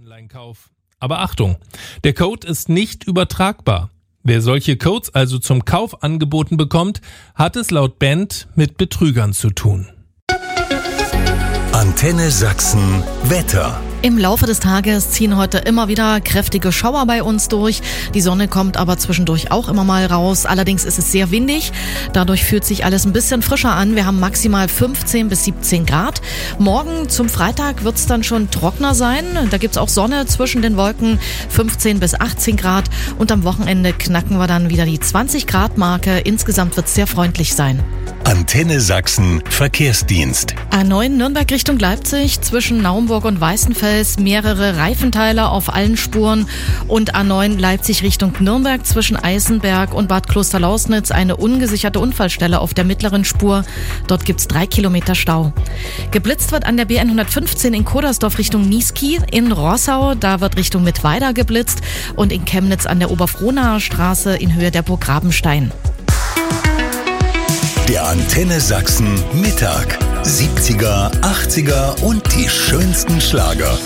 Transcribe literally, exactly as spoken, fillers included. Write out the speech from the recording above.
Online-Kauf. Aber Achtung, der Code ist nicht übertragbar. Wer solche Codes also zum Kauf angeboten bekommt, hat es laut Band mit Betrügern zu tun. Antenne Sachsen Wetter. Im Laufe des Tages ziehen heute immer wieder kräftige Schauer bei uns durch. Die Sonne kommt aber zwischendurch auch immer mal raus. Allerdings ist es sehr windig. Dadurch fühlt sich alles ein bisschen frischer an. Wir haben maximal fünfzehn bis siebzehn Grad. Morgen zum Freitag wird es dann schon trockener sein. Da gibt es auch Sonne zwischen den Wolken, fünfzehn bis achtzehn Grad. Und am Wochenende knacken wir dann wieder die zwanzig Grad Marke. Insgesamt wird es sehr freundlich sein. Antenne Sachsen Verkehrsdienst. A neun Nürnberg Richtung Leipzig, zwischen Naumburg und Weißenfels mehrere Reifenteile auf allen Spuren, und A neun Leipzig Richtung Nürnberg zwischen Eisenberg und Bad Klosterlausnitz eine ungesicherte Unfallstelle auf der mittleren Spur. Dort gibt's drei Kilometer Stau. Geblitzt wird an der B hundertfünfzehn in Kodersdorf Richtung Niesky, in Rossau, da wird Richtung Mittweida geblitzt, und in Chemnitz an der Oberfrohnaer Straße in Höhe der Burg Rabenstein. Der Antenne Sachsen Mittag. siebziger, achtziger und die schönsten Schlager.